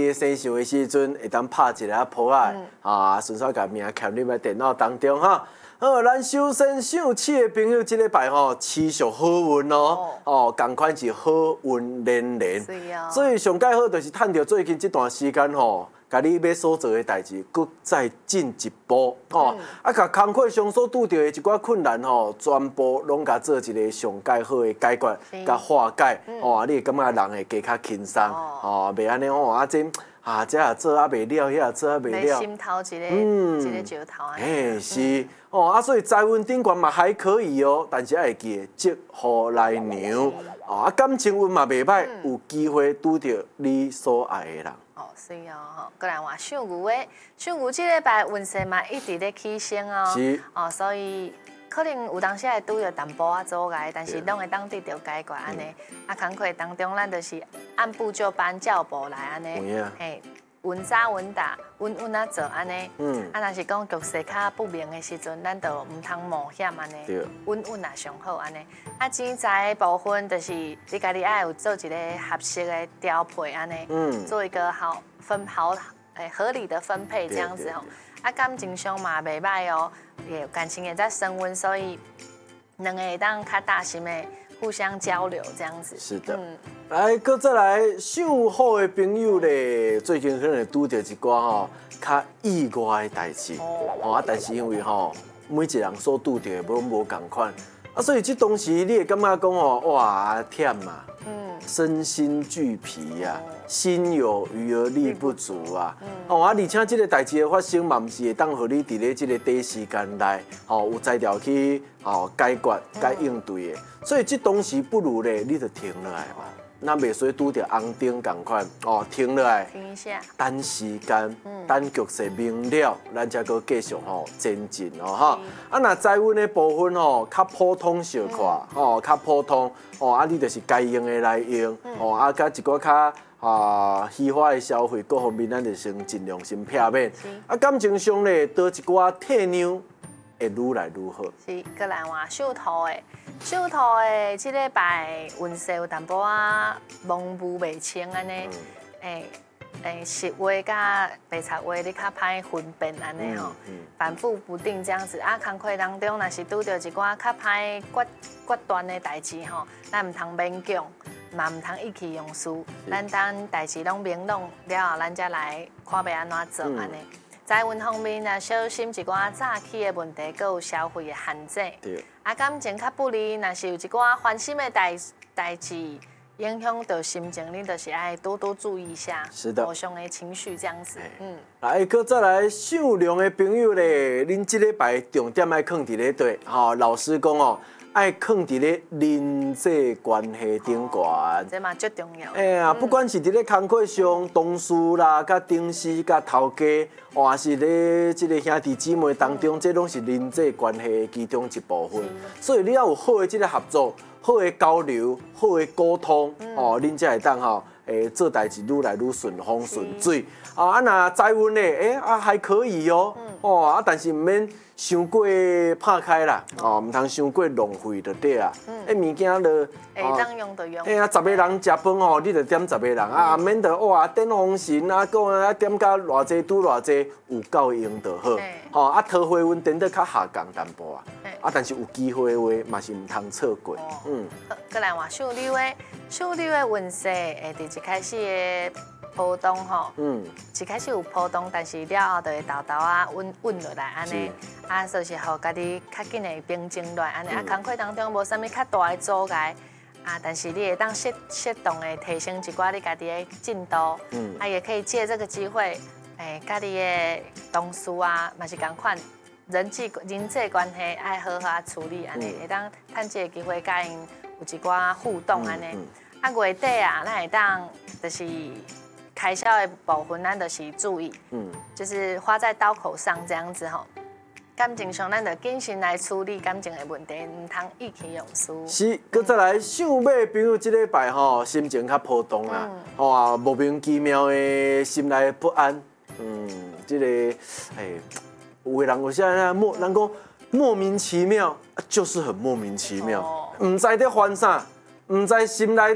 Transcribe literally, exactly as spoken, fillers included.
你生想的时阵，会当拍一个谱仔，啊，顺手甲名嵌入来电脑当中哈。好，咱首先想起的朋友，即礼拜吼持续好运哦，哦，同款是好运连连。所以上介好就是趁着最近这段时间吼。甲你要所做的代志，搁再进一步吼，嗯、啊，甲工课上所拄到的一寡困难吼，全部拢甲做一个上介好的解决，甲化解，嗯、哦，你会感觉人会加较轻松，哦，袂安尼吼啊，这啊，这也做啊袂了，迄也做啊袂了， 心头一个，嗯、一个石头啊。 嘿，是，嗯、哦，啊，所以财运顶悬嘛还可以哦，但是要会记得积福来牛，哦，啊，感情运嘛袂歹，嗯、有机会拄到你所爱的人。 哦，是哦，吼，过来话属牛的，属牛这礼拜运势嘛一直咧起升哦， 是哦， 所以可能有当时会拄着淡薄仔阻碍，但是拢会当得到解决安尼。啊，工课当中咱就是按部就班、照步来安尼，嘿，稳扎稳打，稳稳啊做安尼。嗯，啊，若是讲局势较不明的时阵，咱就唔通冒险安尼，稳稳啊上好安尼。啊，钱财部分就是你家己爱有做一个合适的调配安尼，嗯，做一个好分好诶合理的分配这样子吼。啊，感情上嘛袂歹哦，也感情也在升温，所以两个会当较大心的互相交流这样子。 是的，嗯，来，搁再来属虎的朋友咧，最近可能会拄到一寡吼较意外的代志，哦，啊，但是因为吼每一个人所拄到的拢无共款。啊，所以这当时你会感觉讲哦，哇，忝嘛，嗯，身心俱疲啊，心有余而力不足啊，嗯、哦，啊，而且这个代志的发生嘛，唔是会当互你伫咧这个短时间内，哦，有才调去哦解决、该应对的，所以这当时不如咧，你就停落来嘛。咱袂使拄着红灯共款哦，停落来， 停一下， 等时间，嗯、等局势明了，咱才阁继续吼前进哦哈。啊，那财运的部分吼，较普通小可，吼、嗯，较普通哦，啊，你就是该用的来用，嗯、哦，啊，甲一寡较啊虚华的消费各方面，咱就先尽量先避免。啊，感情上咧，多一寡退让。会愈来愈好。 是，过来话属兔的，属兔的这礼拜运势有淡薄仔蒙雾未清安尼，诶诶，实话甲白贼话你较歹分辨安尼吼，反复不定这样子。啊，工课当中若是拄到一寡较歹决决断的代志吼，咱唔通勉强，嘛唔通意气用事。咱等代志拢明朗了后，咱才来看要安怎做安尼。财运方面啊，小心一寡早起的问题，佮有消费的限制。对。啊，感情较不利，若是有一寡烦心的代代志影响到心情，你就是爱多多注意一下。 是的。 互相的情绪这样子。嗯。 来，佮再来属龙的朋友咧，恁这礼拜重点爱放伫咧对，吼，老师讲哦。爱放伫咧人际关系顶悬， 这嘛最重要。 哎呀，不管是伫咧工课上，同事啦、甲同事、甲头家，或是咧即个兄弟姊妹当中，这拢是人际关系的其中一部分。所以你要有好的即个合作、好的交流、好的沟通，哦，恁才会当吼，诶，做代志愈来愈顺风顺水。啊，啊那财运咧，诶啊还可以哦，哦啊，但是唔免。伤过拍开啦，哦，唔通伤过浪费就对啊。诶，物件就会当用就用。 哎啊，十个人食饭哦，你就点十个人啊，免得哇点风神啊，讲啊点甲偌济拄偌济，有够用就好。吼啊，桃花运点得较下降淡薄啊。啊，但是有机会的话，嘛是唔通错过。嗯。 过来话属牛的，属牛的运势会伫一开始的。波动吼，嗯，一开始有波动，但是了后就会豆豆啊稳稳落来安尼，啊，就是互家己较紧的平静落来安尼，啊，工课当中无啥物较大的阻碍，啊，但是你会当适适当的提升一寡你家己的进度，嗯，啊，也可以借这个机会，诶，家己的同事啊，嘛是共款，人际人际关系爱好好处理安尼，会当趁这个机会甲因有一寡互动安尼，啊，月底啊，咱会当就是。开销的部分，咱就是注意，嗯，就是花在刀口上这样子吼。感情上，咱就谨慎来处理感情的问题，唔通意气用事。 是，佮再来想买朋友这礼拜吼，心情较波动啦，吼啊，莫名其妙的心内不安，嗯，这个哎，有的人有些人莫人讲莫名其妙，就是很莫名其妙，唔知在烦啥，唔知心内